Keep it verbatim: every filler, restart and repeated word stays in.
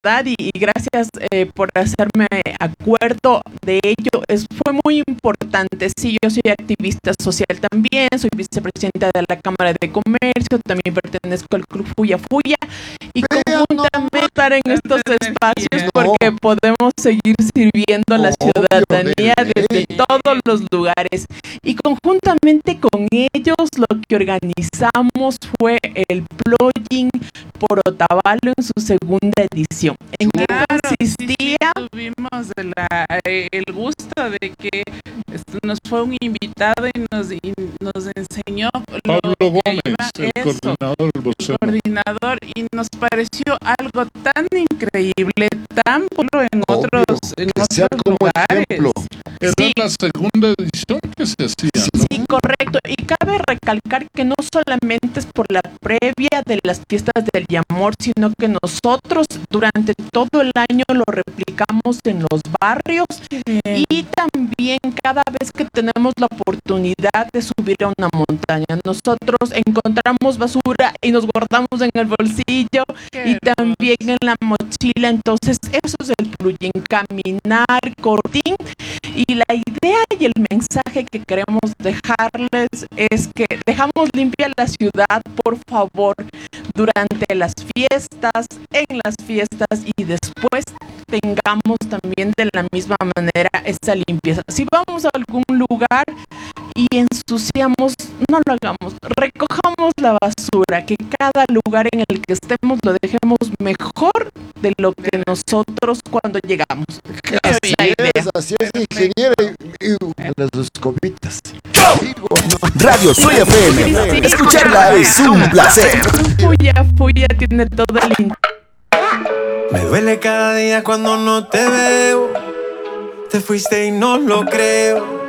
verdad, y, y gracias eh, por hacerme acuerdo de ello. Es, fue muy importante. Sí, yo soy activista social también, soy vicepresidenta de la Cámara de Comercio, también pertenezco al Club Fuya Fuya, y conjuntamente estar en estos espacios porque podemos seguir sirviendo a la ciudadanía desde todos los lugares. Y conjuntamente con ellos lo que organizamos fue el plugin por Otavalo en su segunda edición. ¿En qué consistía? Sí, sí, tuvimos la, el gusto de que nos fue un invitado y nos, y nos enseñó Pablo lo Gómez, que iba, el eso, coordinador del vocero. coordinador, y nos pareció algo tan increíble, tan puro en Obvio, otros, en que otros sea como lugares. ejemplo. Era Sí. la segunda edición que se hacía, ¿no? Sí, correcto. Y cabe recalcar que no solamente es por la previa de las fiestas del Yamor, sino que nosotros durante todo el año lo replicamos en los barrios, y también cada vez que tenemos la oportunidad de subir a una montaña. Nosotros encontramos basura y nos guardamos en el bolsillo y también en la mochila. Entonces eso es el plugin, caminar, cortín. Y la idea y el mensaje que queremos dejarles es que dejamos limpia la ciudad, por favor, durante las fiestas, en las fiestas, y después tengamos también de la misma manera esta limpieza. Si vamos a algún lugar y ensuciamos, no lo hagamos, recojamos la basura, que cada lugar en el que estemos lo dejemos mejor de lo que nosotros cuando llegamos. Así es, así es, ingeniera, y, y las escobitas. Radio Soy F M. Escucharla es un placer. Fuya Fuya tiene todo el in- Me duele cada día cuando no te veo. Te fuiste y no lo creo.